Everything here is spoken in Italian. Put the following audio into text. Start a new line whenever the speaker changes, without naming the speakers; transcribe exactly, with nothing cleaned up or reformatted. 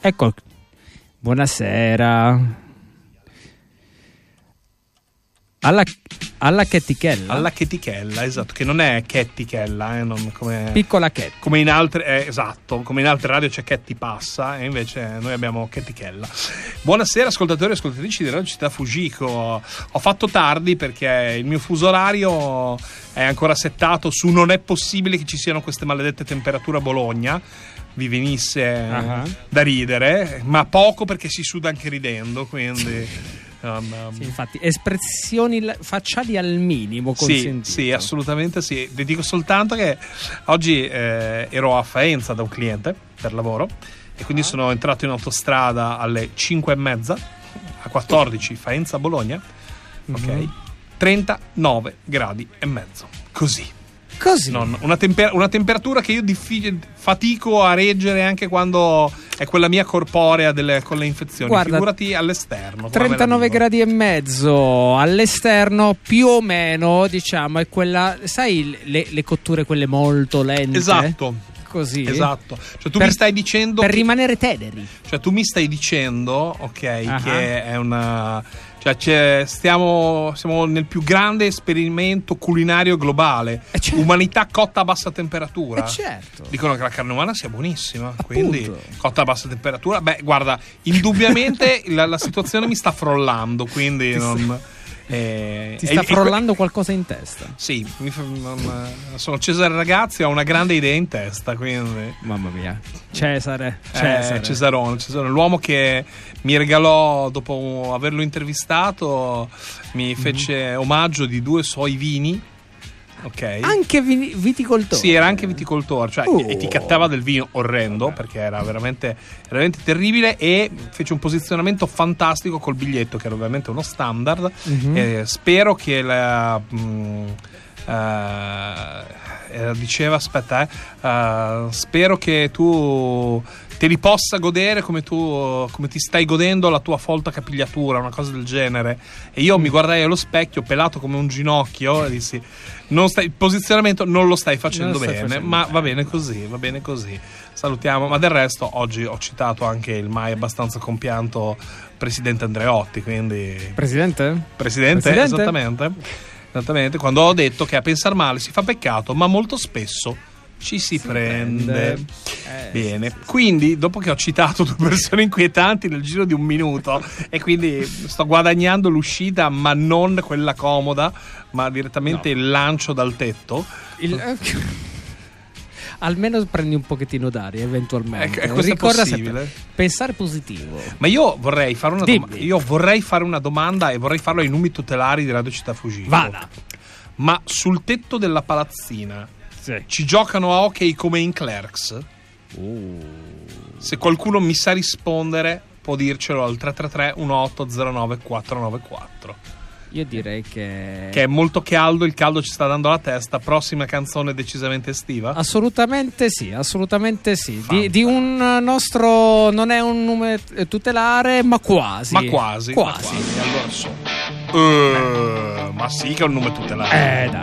Ecco, buonasera. Alla, alla chetichella.
Alla chetichella, esatto, che non è chetichella, eh, non come,
piccola Chetti.
Come in altre, eh, esatto, come in altre radio c'è Chetti Passa e invece noi abbiamo chetichella. Buonasera ascoltatori e ascoltatrici di Radio Città Fujiko. Ho fatto tardi perché il mio fuso orario è ancora settato su non è possibile che ci siano queste maledette temperature a Bologna. Vi venisse uh-huh. da ridere, ma poco perché si suda anche ridendo, quindi... Um, um.
Sì, infatti, espressioni facciali al minimo consentite.
Sì, sì, assolutamente sì. Vi dico soltanto che oggi eh, ero a Faenza da un cliente per lavoro e quindi ah. sono entrato in autostrada alle cinque e mezza, a quattordici, Faenza Bologna, mm-hmm. ok, trentanove gradi e mezzo, così.
Così.
Non, una, temper- una temperatura che io diffi- fatico a reggere anche quando è quella mia corporea delle, con le infezioni. Guarda, figurati all'esterno.
trentanove gradi e mezzo all'esterno, più o meno, diciamo, è quella, sai, le, le cotture quelle molto lente.
Esatto.
Così.
Esatto. Cioè tu
per,
mi stai dicendo
per
che,
rimanere teneri. Cioè
tu mi stai dicendo, ok,
uh-huh.
che è una... Cioè c'è, stiamo siamo nel più grande esperimento culinario globale.
Eh certo.
Umanità cotta a bassa temperatura.
Eh certo.
Dicono che la carne umana sia buonissima.
Appunto.
Quindi cotta a bassa temperatura. Beh, guarda, indubbiamente la, la situazione mi sta frollando. Quindi
Ti
non.
sta,
eh,
ti sta
e,
frollando
e,
qualcosa in testa?
Sì, mi fa, non, sono Cesare Ragazzi, ho una grande idea in testa. Quindi.
Mamma mia. Cesare.
Cesare. Eh, Cesarone, Cesarone, l'uomo che mi regalò, dopo averlo intervistato, mi fece mm-hmm. omaggio di due suoi vini. Ok.
Anche vi- viticoltore.
Sì, era anche viticoltore, cioè
oh.
etichettava del vino orrendo perché era veramente, veramente terribile e fece un posizionamento fantastico col biglietto che era ovviamente uno standard. Mm-hmm. Eh, spero che la mh, uh, diceva aspetta eh, uh, spero che tu te li possa godere come tu come ti stai godendo la tua folta capigliatura, una cosa del genere. E io mm. mi guardai allo specchio pelato come un ginocchio e dissi non stai, il posizionamento non lo stai facendo lo stai bene facendo ma bene. va bene così, va bene così, salutiamo. Ma del resto oggi ho citato anche il mai abbastanza compianto presidente Andreotti, quindi
presidente?
Presidente,
presidente?
esattamente esattamente quando ho detto che a pensar male si fa peccato ma molto spesso ci si, si prende, prende. Eh, bene, sì, sì, quindi dopo che ho citato due persone inquietanti nel giro di un minuto e quindi sto guadagnando l'uscita ma non quella comoda ma direttamente no. il lancio dal tetto il...
almeno prendi un pochettino d'aria eventualmente.
Ecco, ricorda sempre
pensare positivo.
Ma io vorrei fare una domanda io vorrei fare una domanda e vorrei farlo ai numeri tutelari di Radio Città Fujiko.
Vada.
Ma sul tetto della palazzina
sì.
ci giocano a hockey come in Clerks?
Uh.
Se qualcuno mi sa rispondere può dircelo al tre tre tre uno otto zero nove quattro nove quattro.
Io direi che
che è molto caldo, il caldo ci sta dando la testa. Prossima canzone decisamente estiva?
Assolutamente sì, assolutamente sì. Di, di un nostro, non è un nome tutelare, ma quasi.
Ma quasi.
Quasi.
Ma, quasi. Allora so. uh, ma sì che è un nome tutelare.
Eh dai.